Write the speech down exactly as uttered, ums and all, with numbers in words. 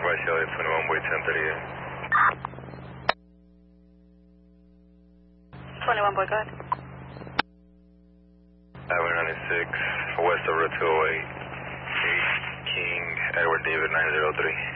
West Elliott, twenty-one, wait ten thirty-eight. twenty-one, boy, go ahead. Avenue ninety-six, west of Route two oh eight, eight King Edward David nine zero three.